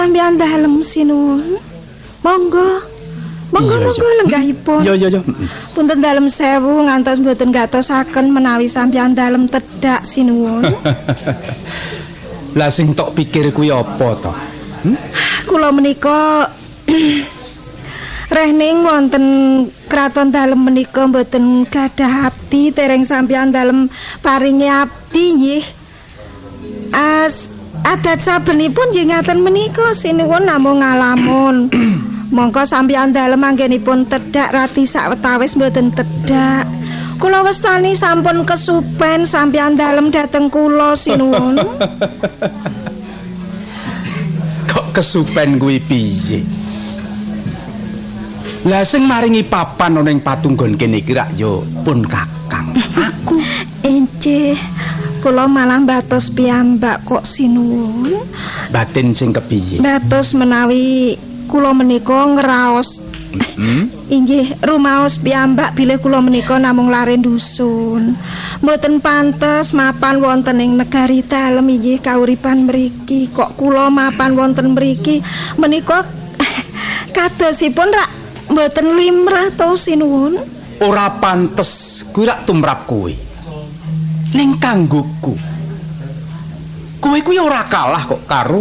sampeyan dalem sinuwun. Monggo. Monggo lenggahipun. Yo. Punten dalem sewu ngantos mboten gatosaken menawi sampeyan dalem tedhak sinuwun. Lah sing tok pikir kuwi apa to? Kula menika rehning wonten kraton dalem menika mboten gadah abdi dereng sampeyan dalem paringi abdi nggih. Adat sabenipun nggih ngaten menika sinuwun namung ngalamun. Mongko sampeyan dalem anggenipun tedhak rati sawetawis mboten tedhak. Kula wastani sampun kesupen sampeyan dalem dhateng kula sinuwun. Kok kesupen kuwi piye? Lah sing maringi papan ana ning patunggon kene iki rak yo pun Kakang. Aku Enci, kula malah batos piyambak kok sinuwun. Batin sing kepiye? Batos menawi kula menika ngraos. Inggih rumaos piyambak bilih kula menika namung lare dusun. Mboten pantes mapan wonten ing negari dalem inggih kauripan mriki. Kok kula mapan wonten mriki menika kadosipun rak mboten limrah to sinuwun. Ora pantes kuwi rak tumrap kowe. Ning kanggoku. Kowe kuwi ora kalah kok karo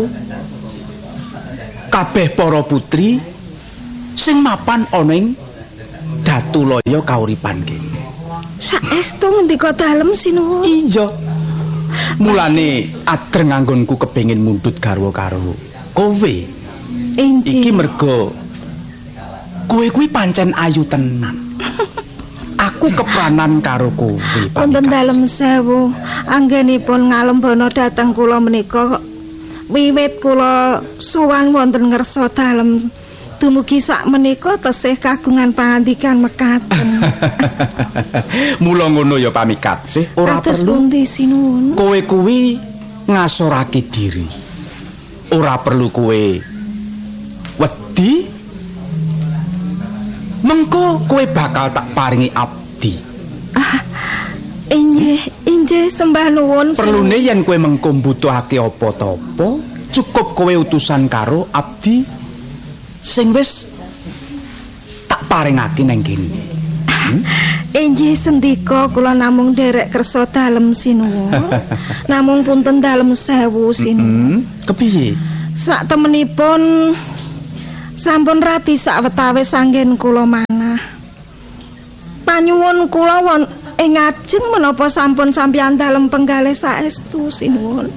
kabeh para putri sing mapan ana ing Datulaya kauripan kene. Saestu ngendika dalem sinuwun. Iya. Mulane adreng anggonku kepengin mundhut garwa karo kowe. Iki merga kowe kuwi pancen ayu tenan. Aku kepranan karo kowe. Wonten dalem sewu anggenipun ngalembono dhateng kula menika wiwit kula sowan wonten ngersa dalem dumugi sak menika tesih kagungan pangandikan mekaten. Mula ngono ya pamikat sih, ora perlu pundi sinuwun. Kowe kuwi ngasorake diri. Ora perlu kowe wedi. Mengko kowe bakal tak paringi abdi. Injih sembah nuwun. Perlune yen kowe mengko mbutuhake apa-apa, cukup kowe utusan karo abdi sing wis tak paringake nang kene. Injih sendika kula namung derek kersa dalem sinuwun. Namung punten dalem sewu sinuwun. Kepiye? Sak temenipun sampun rati sawetawis anggen kula manah. Panyuwun kula ing ajeng menapa sampun sampeyan dalem penggalih saestu sinuwun.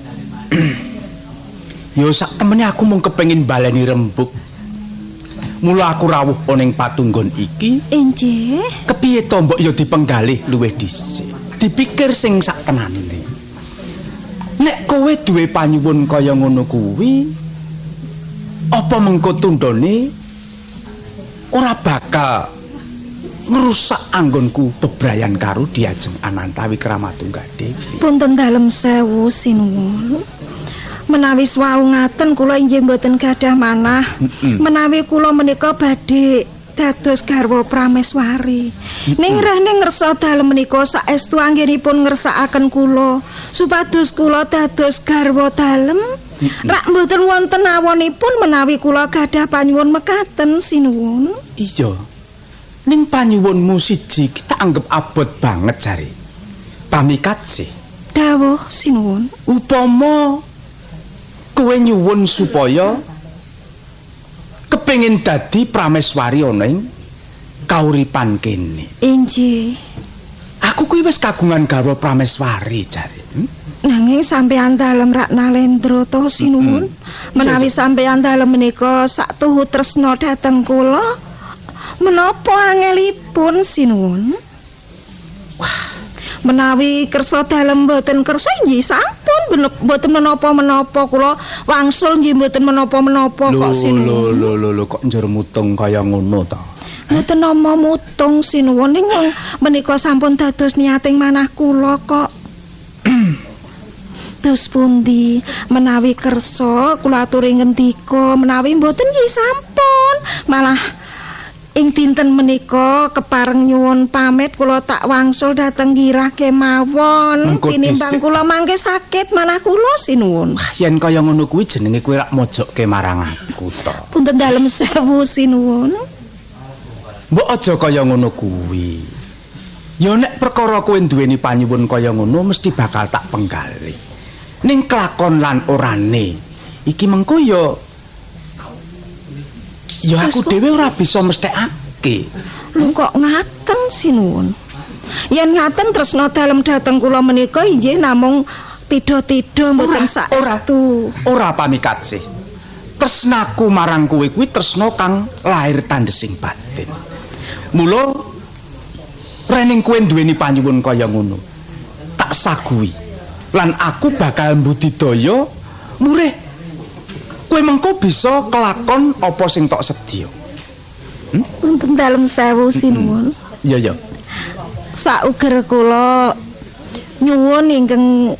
Yo sak temene aku mung kepengin baleni rembug. Mula aku rawuh ning patunggon iki. Injih. Kepiye to mbok ya dipenggalih luwih dhisik. Dipikir sing sak tenane. Nek kowe duwe panyuwun kaya ngono kuwi, apa mengko tundone ora bakal ngrusak anggonku bebrayan karo Diajeng Anantawi Kramatunggadewi. Punten dalem sewu sinuwun. Menawi wau ngaten kula inggih mboten gadah manah. Menawi kula menika badhe dados garwa prameswari. Ning rene ngersa dalem menika saestu anggenipun ngersakaken kula supados kula dados garwa dalem. Rak mboten wonten awonipun menawi kula gadah panyuwun mekaten sinuwun. Iya. Ning panyuwunmu siji kita anggap abot banget jare. Pamikat sih. Dawuh sinuwun. Upama kowe nyuwun supaya kepengin dadi prameswari ana ing kauripan kene. Injih. Aku kuwi wis kagungan garwa prameswari jare. Nanging sampeyan dalem Ratna Lendra to sinuwun. Menawi sampeyan dalem menika sak tuhu tresna dhateng kula, menapa angelipun sinuwun? Wah, menawi kersa dalem mboten kersa nggih sampun mboten menapa-menapa kula wangsul nggih mboten menapa-menapa kok sinuwun. Lho kok njur mutung kaya ngono to. Mboten nama mutung sinuwun ning menika sampun dados niating manah kula kok. Dos pundi menawi kersa kula aturi ngendika menawi mboten nggih sampun malah Ing dinten menika kepareng nyuwun pamit kula tak wangsul dhateng kirah kemawon tinimbang kula mangke sakit manah kula sinuwun. Yen kaya ngono kuwi jenenge kowe rak mojokke marang aku to. Punten dalem sewu sinuwun. Mbok aja kaya ngono kuwi. Ya nek perkara kowe duweni panyuwun kaya ngono mesti bakal tak penggali. Ning kelakon lan orane iki mengko ya aku dhewe ora bisa mesthekake. Lho kok ngaten sinuwun. Yen ngaten tresna dalem dhateng kula menika inggih namung tida-tida mboten saestu. Ora pamikatsih. Tresnaku marang kowe kuwi tresna kang lahir tandhesing batin. Mula rening kowe duweni panyuwun kaya ngono. Tak saguhi. Lan aku bakal mbudidaya murih kowe mengko bisa kelakon apa sing tok sedya. Wonten dalem sewu sinuwun. Ya. Sauger kula nyuwun ingkang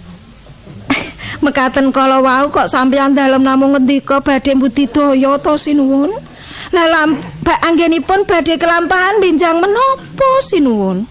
mekaten kala wau kok sampeyan dalem namung ngendika badhe budidaya to sinuwun. Lah anggenipun badhe kelampahan benjang menapa sinuwun?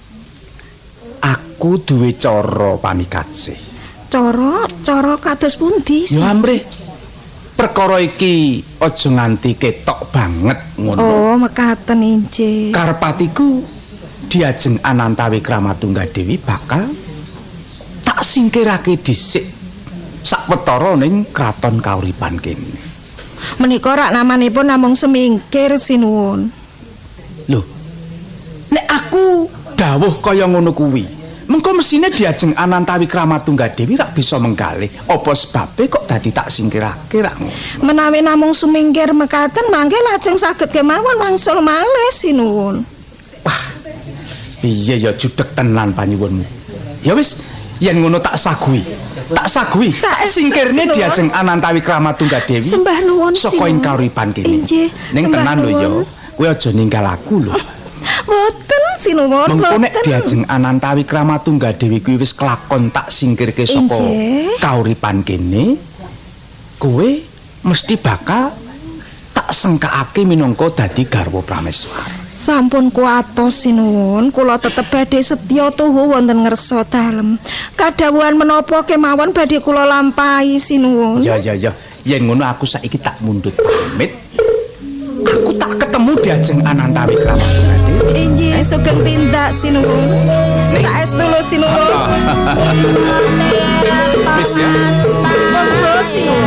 Aku duwe cara pamikatsih. Cara kados pundi? Ya amrih. Perkara iki aja nganti ketok banget ngono. Oh, mekaten inggih. Karepatiku diajeng Anantawi Kramatunggadewi bakal tak singkirake dhisik sakwetara ning kraton kauripan kene. Menika rak namanipun namung semingkir sinuwun. Lho. Nek aku dawuh kaya ngono kuwi, mengko mesine diajeng Anantawi Kramatunggadewi rak bisa menggalih apa sebabe kok dadi tak singkirake rak ngono. Menawi namung sumingkir mekaten mangke lajeng saged kemawon wangsul malih sinuwun. Wah. Piye ya judhek tenan panyuwunmu. Ya wis, yen ngono tak saguhi. Singkirne diajeng Anantawi Kramatunggadewi. Sembah nuwun saka ing kauripan kene. Ning tenan lho ya, kowe aja ninggal aku lho. Boten sinuwun. Mengko nek diajeng Anantawi Kramatunggadewi kuwi wis kelakon tak singkirke saka kauripan kene, kowe mesti bakal tak sengkaake minangka dadi garwa Prameswari. Sampun kuatos sinuwun, kula tetep badhe setya tuhu wonten ngersa dalem. Kadhawuhan menapa kemawon badhe kula lampahi sinuwun. Ya. Yen ngono aku saiki tak mundhut pamit. Aku tak ketemu diajeng Anantawi Kramatunggadewi. Inggih, sugeng tindak sinuwun. Saestu lho sinuwun. Wis ya. Monggo sinuwun.